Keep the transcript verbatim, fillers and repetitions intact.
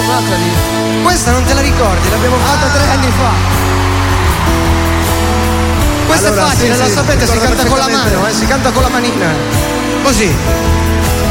un'altra di. Questa non te la ricordi, l'abbiamo fatta Ah. tre anni fa. Questa Allora, è facile, sì, la sì, sapete, si ricordo canta con la perfettamente. mano, eh, si canta con la manina. Così.